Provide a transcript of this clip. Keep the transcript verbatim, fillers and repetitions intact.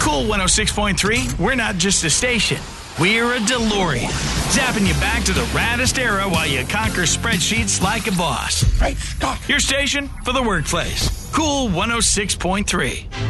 Cool one oh six point three, we're not just a station. We're a DeLorean, zapping you back to the raddest era while you conquer spreadsheets like a boss. Right, stop. Your station for the workplace. Cool one oh six point three.